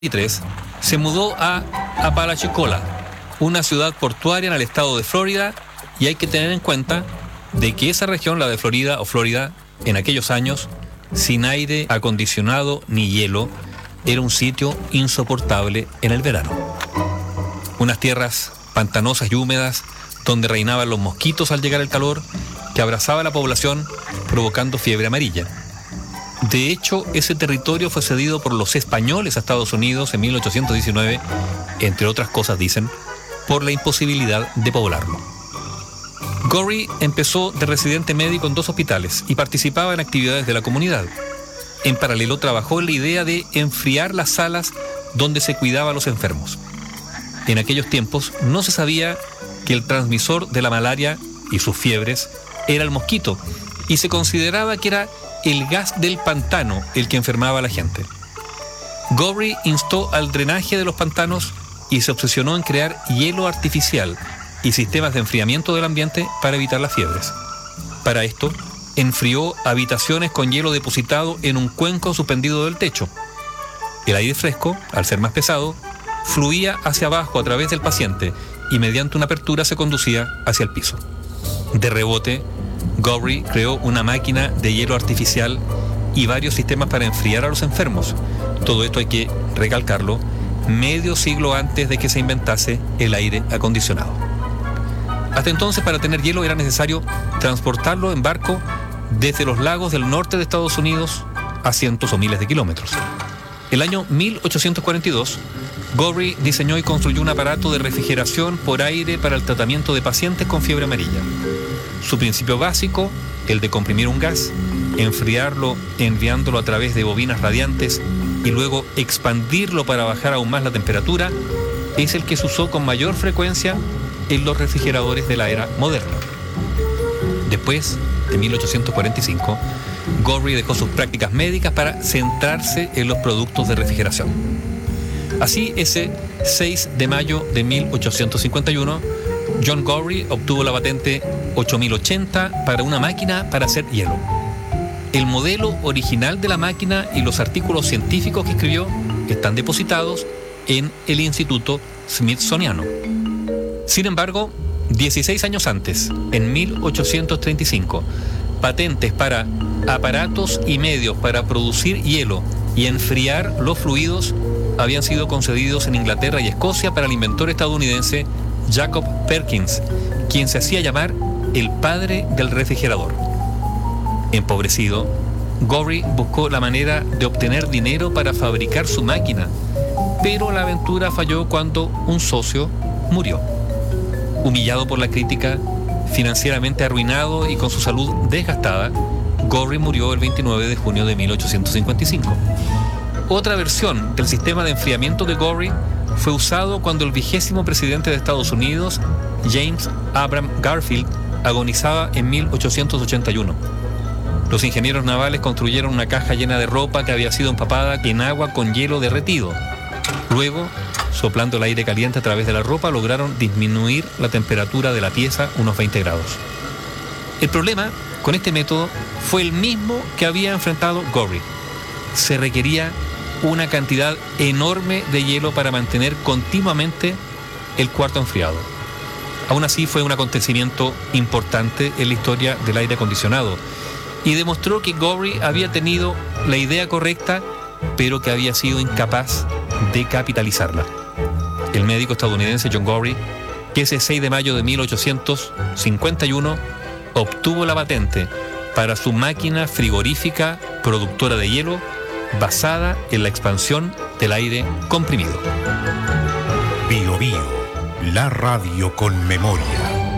se mudó a Apalachicola, una ciudad portuaria en el estado de Florida, y hay que tener en cuenta de que esa región, la de Florida o Florida, en aquellos años, sin aire acondicionado ni hielo, era un sitio insoportable en el verano. Unas tierras pantanosas y húmedas donde reinaban los mosquitos al llegar el calor, que abrazaba a la población provocando fiebre amarilla. De hecho, ese territorio fue cedido por los españoles a Estados Unidos en 1819, entre otras cosas dicen, por la imposibilidad de poblarlo. Gorrie empezó de residente médico en 2 hospitales y participaba en actividades de la comunidad. En paralelo trabajó en la idea de enfriar las salas donde se cuidaba a los enfermos. En aquellos tiempos no se sabía que el transmisor de la malaria y sus fiebres era el mosquito, y se consideraba que era el gas del pantano el que enfermaba a la gente. Gorrie instó al drenaje de los pantanos y se obsesionó en crear hielo artificial y sistemas de enfriamiento del ambiente para evitar las fiebres. Para esto, enfrió habitaciones con hielo depositado en un cuenco suspendido del techo. El aire fresco, al ser más pesado, fluía hacia abajo a través del paciente y mediante una apertura se conducía hacia el piso. De rebote, Gorrie creó una máquina de hielo artificial y varios sistemas para enfriar a los enfermos. Todo esto hay que recalcarlo, medio siglo antes de que se inventase el aire acondicionado. Hasta entonces, para tener hielo era necesario transportarlo en barco desde los lagos del norte de Estados Unidos a cientos o miles de kilómetros. El año 1842, Gorrie diseñó y construyó un aparato de refrigeración por aire para el tratamiento de pacientes con fiebre amarilla. Su principio básico, el de comprimir un gas, enfriarlo enviándolo a través de bobinas radiantes y luego expandirlo para bajar aún más la temperatura, es el que se usó con mayor frecuencia en los refrigeradores de la era moderna. Después de 1845, Gorrie dejó sus prácticas médicas para centrarse en los productos de refrigeración. Así, ese 6 de mayo de 1851, John Gorrie obtuvo la patente 8080 para una máquina para hacer hielo. El modelo original de la máquina y los artículos científicos que escribió están depositados en el Instituto Smithsoniano. Sin embargo, 16 años antes, en 1835, patentes para aparatos y medios para producir hielo y enfriar los fluidos habían sido concedidos en Inglaterra y Escocia para el inventor estadounidense Jacob Perkins, quien se hacía llamar el padre del refrigerador. Empobrecido, Gorrie buscó la manera de obtener dinero para fabricar su máquina, pero la aventura falló cuando un socio murió. Humillado por la crítica, financieramente arruinado y con su salud desgastada, Gorrie murió el 29 de junio de 1855. Otra versión del sistema de enfriamiento de Gorrie fue usado cuando el 20º presidente de Estados Unidos, James Abram Garfield, agonizaba en 1881. Los ingenieros navales construyeron una caja llena de ropa que había sido empapada en agua con hielo derretido. Luego, soplando el aire caliente a través de la ropa, lograron disminuir la temperatura de la pieza unos 20 grados. El problema con este método fue el mismo que había enfrentado Gorrie. Se requería una cantidad enorme de hielo para mantener continuamente el cuarto enfriado. Aún así, fue un acontecimiento importante en la historia del aire acondicionado y demostró que Gorrie había tenido la idea correcta, pero que había sido incapaz de capitalizarla. El médico estadounidense John Gorrie, que ese 6 de mayo de 1851 obtuvo la patente para su máquina frigorífica productora de hielo basada en la expansión del aire comprimido. Bio Bio, la radio con memoria.